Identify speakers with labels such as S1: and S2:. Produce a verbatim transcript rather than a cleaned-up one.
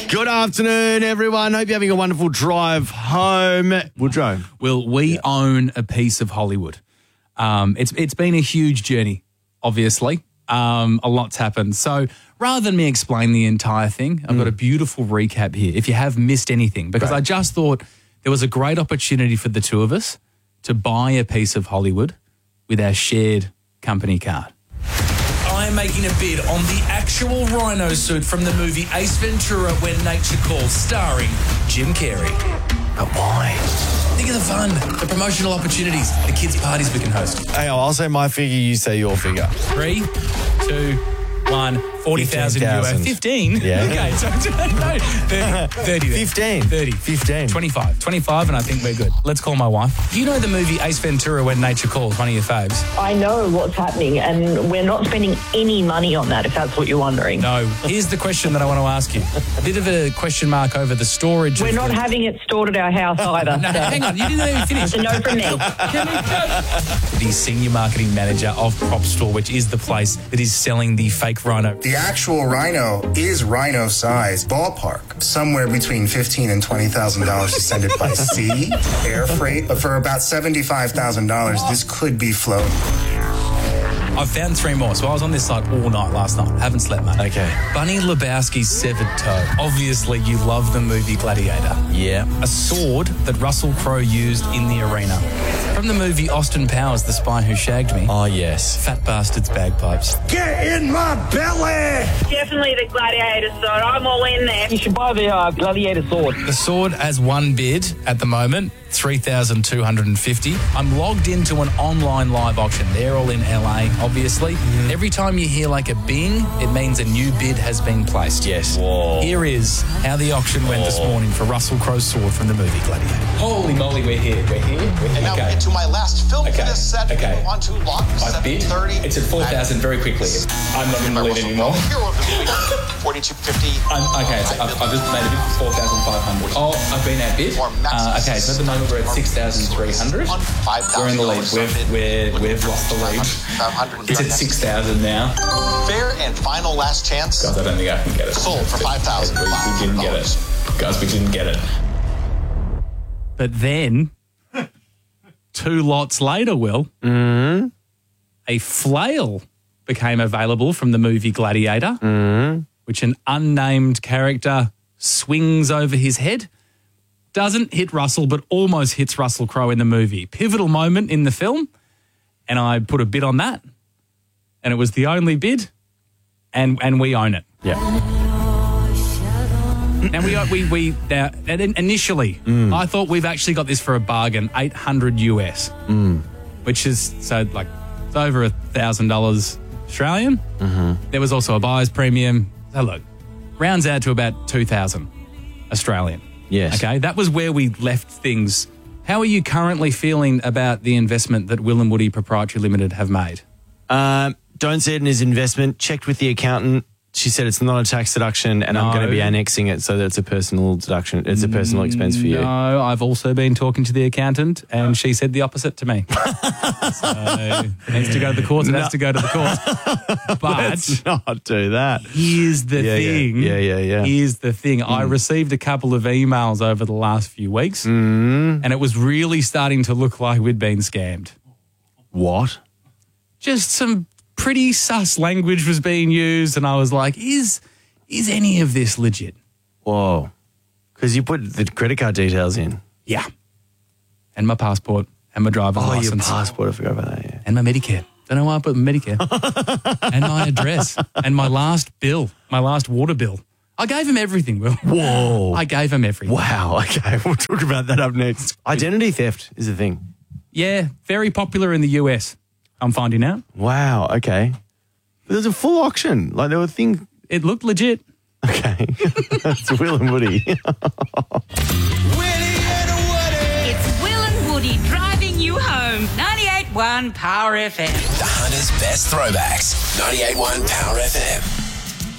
S1: Good afternoon, everyone. Hope you're having a wonderful drive home. Woodrow.
S2: Well, we yeah. own a piece of Hollywood. Um, it's it's been a huge journey, obviously. Um, a lot's happened. So rather than me explain the entire thing, I've mm. got a beautiful recap here if you have missed anything, because right. I just thought there was a great opportunity for the two of us to buy a piece of Hollywood with our shared company card.
S3: I am making a bid on the actual rhino suit from the movie Ace Ventura When Nature Calls, starring Jim Carrey.
S1: But why?
S3: Think of the fun, the promotional opportunities, the kids' parties we can host.
S1: Hey, I'll say my figure, you say your figure.
S3: Three, two, one, forty thousand U S. fifteen?
S1: Yeah.
S3: Okay, so no, thirty. thirty then.
S1: fifteen.
S3: thirty.
S1: fifteen.
S3: twenty-five. twenty-five, and I think we're good. Let's call my wife. Do you know the movie Ace Ventura When Nature Calls, one of your faves?
S4: I know what's happening, and we're not spending any money on that, if that's what you're wondering.
S3: No. Here's the question that I want to ask you. A bit of a question mark over the storage.
S4: We're not
S3: the...
S4: having it stored at our house either.
S3: No,
S4: so.
S3: hang on. You didn't let me finish.
S4: It's a no from me.
S3: Can we go? The senior marketing manager of Prop Store, which is the place that is selling the fake rhino.
S5: The actual rhino is rhino size, ballpark, somewhere between fifteen and twenty thousand dollars to send it by sea, air freight. But for about seventy-five thousand dollars, this could be flown.
S3: I've found three more, so I was on this site all night last night. Haven't slept, mate.
S1: Okay.
S3: Bunny Lebowski's severed toe. Obviously, you love the movie Gladiator.
S1: Yeah.
S3: A sword that Russell Crowe used in the arena. From the movie Austin Powers, The Spy Who Shagged Me.
S1: Oh, yes.
S3: Fat Bastard's Bagpipes.
S6: Get in my belly!
S4: Definitely the Gladiator sword. I'm all in there. You should buy the uh, Gladiator sword.
S3: The sword has one bid at the moment, three thousand two hundred fifty dollars. I'm logged into an online live auction. They're all in L A, obviously. Mm. Every time you hear like a bing, it means a new bid has been placed.
S1: Yes.
S3: Whoa. Here is how the auction went Whoa. this morning for Russell Crowe's sword from the movie Gladiator. Holy moly, we're here. We're here. We're here.
S7: And now
S3: okay.
S7: we get to my last film
S3: okay.
S7: for this set.
S3: Okay.
S7: On to lock
S3: I bid. It's at four thousand very quickly. I'm not in the lead anymore.
S7: forty-two fifty.
S3: I'm, okay, so I've, I've just made a bid for four thousand five hundred. Oh, I've been outbid. Uh, okay, so at the moment we're at six thousand three hundred. We're in the lead. We've, we're, we've lost the lead. It's at six thousand now.
S7: Fair and final last chance.
S3: Guys, I don't think I can get it.
S7: Sold for five thousand dollars.
S3: We didn't get it. Guys, we didn't get it. But then, two lots later, Will,
S1: mm.
S3: a flail became available from the movie Gladiator,
S1: mm.
S3: which an unnamed character swings over his head. Doesn't hit Russell, but almost hits Russell Crowe in the movie. Pivotal moment in the film, and I put a bid on that, and it was the only bid, and and we own it.
S1: Yeah.
S3: And we we we now, and initially
S1: mm.
S3: I thought we've actually got this for a bargain, eight hundred U S,
S1: mm.
S3: which is so like it's over a thousand dollars Australian.
S1: Mm-hmm.
S3: There was also a buyer's premium. So look, rounds out to about two thousand Australian.
S1: Yes.
S3: Okay, that was where we left things. How are you currently feeling about the investment that Will and Woody Proprietary Limited have made?
S1: Um, don't see it as investment. Checked with the accountant. She said it's not a tax deduction, and no. I'm going to be annexing it so that it's a personal deduction. It's a personal expense for you.
S3: No, I've also been talking to the accountant, and she said the opposite to me. So it needs to go to the courts. It no. has to go to the courts. But
S1: let's not do that.
S3: Here's the
S1: yeah,
S3: thing.
S1: Yeah, yeah, yeah.
S3: Here's the thing.
S1: Mm.
S3: I received a couple of emails over the last few weeks,
S1: mm.
S3: and it was really starting to look like we'd been scammed.
S1: What?
S3: Just some pretty sus language was being used, and I was like, is is any of this legit?
S1: Whoa. Because you put the credit card details in.
S3: Yeah. And my passport and my driver's
S1: oh,
S3: license.
S1: Oh, your passport. I forgot about that, yeah.
S3: And my Medicare. Don't know why I put Medicare. And my address. And my last bill. My last water bill. I gave him everything, Will.
S1: Whoa.
S3: I gave him everything.
S1: Wow. Okay. We'll talk about that up next. Identity theft is a thing.
S3: Yeah. Very popular in the U S. I'm finding out.
S1: Wow, okay. But there's a full auction. Like there were things...
S3: It looked legit.
S1: Okay. That's Will and Woody.
S8: Willie and Woody. It's Will and Woody driving you home. ninety-eight point one Power F M.
S9: The Hunter's best throwbacks. ninety-eight point one Power F M.